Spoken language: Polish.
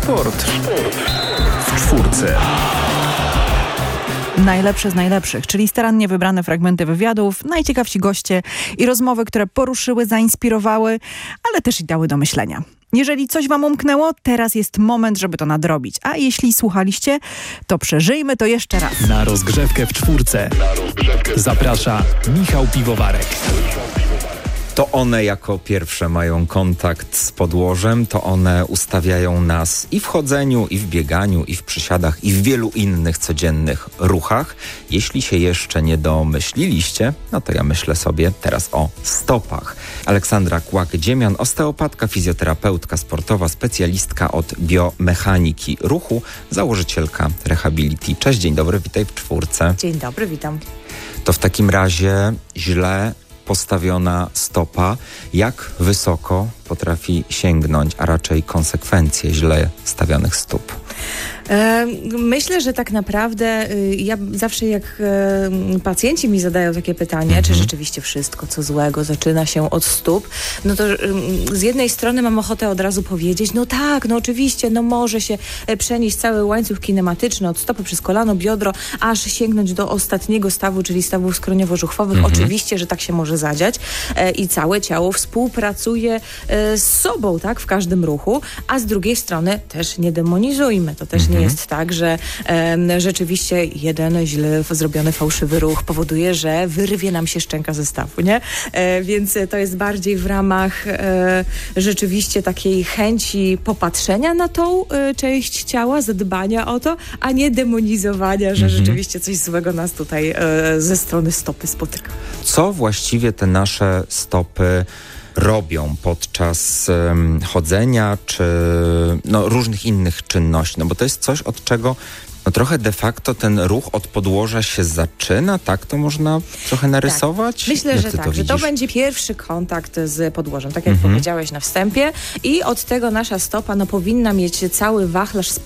Sport w czwórce. Najlepsze z najlepszych, czyli starannie wybrane fragmenty wywiadów, najciekawsi goście i rozmowy, które poruszyły, zainspirowały, ale też i dały do myślenia. Jeżeli coś wam umknęło, teraz jest moment, żeby to nadrobić. A jeśli słuchaliście, to przeżyjmy to jeszcze raz. Na rozgrzewkę w czwórce zaprasza Michał Piwowarek. To one jako pierwsze mają kontakt z podłożem, to one ustawiają nas i w chodzeniu, i w bieganiu, i w przysiadach, i w wielu innych codziennych ruchach. Jeśli się jeszcze nie domyśliliście, no to ja myślę sobie teraz o stopach. Aleksandra Kłak-Dziemian, osteopatka, fizjoterapeutka sportowa, specjalistka od biomechaniki ruchu, założycielka Rehability. Cześć, dzień dobry, witaj w czwórce. Dzień dobry, witam. To w takim razie źle postawiona stopa, jak wysoko potrafi sięgnąć, a raczej konsekwencje źle stawionych stóp? Myślę, że tak naprawdę ja zawsze jak pacjenci mi zadają takie pytanie, czy rzeczywiście wszystko, co złego zaczyna się od stóp, no to z jednej strony mam ochotę od razu powiedzieć, no tak, no oczywiście, no może się przenieść cały łańcuch kinematyczny od stopy przez kolano, biodro, aż sięgnąć do ostatniego stawu, czyli stawów skroniowo-żuchwowych. Oczywiście, że tak się może zadziać i całe ciało współpracuje z sobą, tak, w każdym ruchu, a z drugiej strony też nie demonizujmy. To też nie jest tak, że rzeczywiście jeden źle zrobiony fałszywy ruch powoduje, że wyrwie nam się szczęka ze stawu, nie? Więc to jest bardziej w ramach rzeczywiście takiej chęci popatrzenia na tą część ciała, zadbania o to, a nie demonizowania, że rzeczywiście coś złego nas tutaj ze strony stopy spotyka. Co właściwie te nasze stopy robią podczas chodzenia czy różnych innych czynności? No bo to jest coś, od czego trochę de facto ten ruch od podłoża się zaczyna, tak? To można trochę narysować? Tak. Myślę, że tak, że to będzie pierwszy kontakt z podłożem, tak jak powiedziałeś na wstępie, i od tego nasza stopa powinna mieć cały wachlarz